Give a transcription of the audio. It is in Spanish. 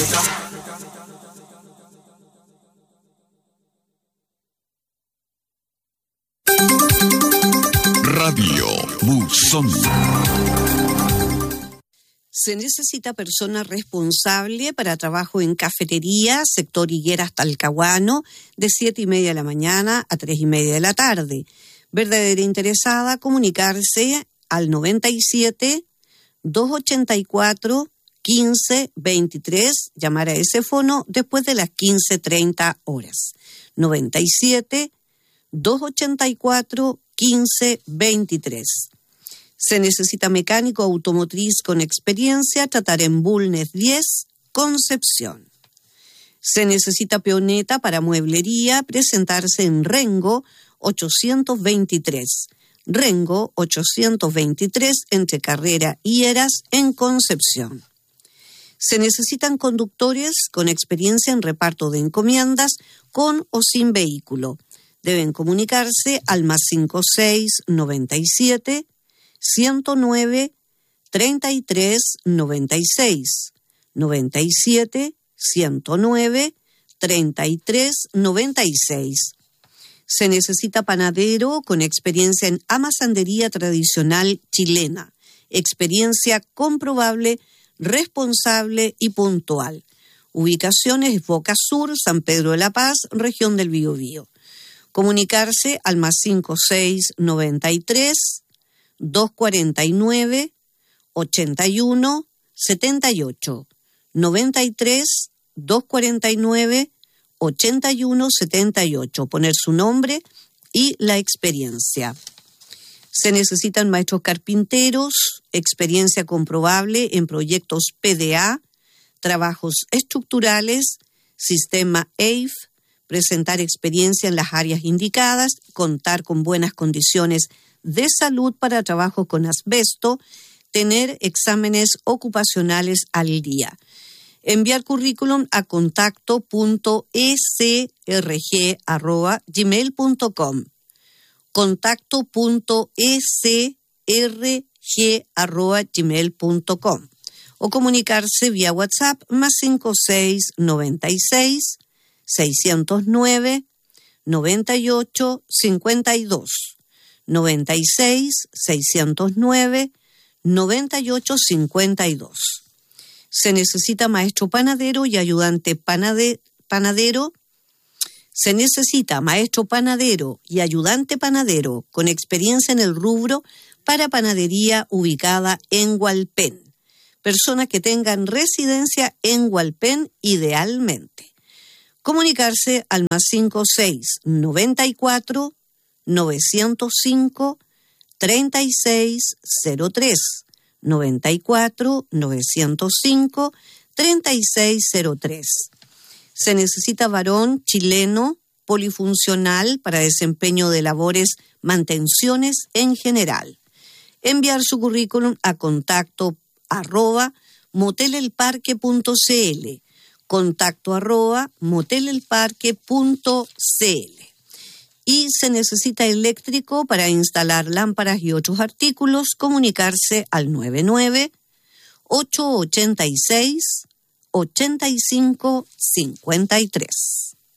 Radio Buzón. Se necesita persona responsable para trabajo en cafetería, sector Higueras Talcahuano, de 7:30 de la mañana a 3:30 de la tarde. Verdadera interesada, comunicarse al 97 284 1523, llamar a ese fono después de las 15:30 horas. 97 284 1523. Se necesita mecánico automotriz con experiencia, tratar en Bulnes 10, Concepción. Se necesita peoneta para mueblería, presentarse en Rengo 823. Rengo 823 entre Carrera y Heras en Concepción. Se necesitan conductores con experiencia en reparto de encomiendas con o sin vehículo. Deben comunicarse al +56 97 109 33 96 97 109 33 96. Se necesita panadero con experiencia en amasandería tradicional chilena, experiencia comprobable, responsable y puntual. Ubicaciones: Boca Sur, San Pedro de la Paz, región del Biobío. Comunicarse al +56 93 249 81 78 93 249 81 78. Poner su nombre y la experiencia. Se necesitan maestros carpinteros, experiencia comprobable en proyectos PDA, trabajos estructurales, sistema EIF, presentar experiencia en las áreas indicadas, contar con buenas condiciones de salud para trabajo con asbesto, tener exámenes ocupacionales al día. Enviar currículum a contacto.esrg@gmail.com. contacto.esrg@gmail.com o comunicarse vía WhatsApp +56 96 609 98 52 96 609 98 52. Se necesita maestro panadero y ayudante panadero. Se necesita maestro panadero y ayudante panadero con experiencia en el rubro para panadería ubicada en Hualpén. Personas que tengan residencia en Hualpén idealmente. Comunicarse al +56 94 905 3603. 94 905 3603. Se necesita varón chileno polifuncional para desempeño de labores, mantenciones en general. Enviar su currículum a contacto@motelelparque.cl. contacto@motelelparque.cl. Y se necesita eléctrico para instalar lámparas y otros artículos. Comunicarse al 99 886 85 53.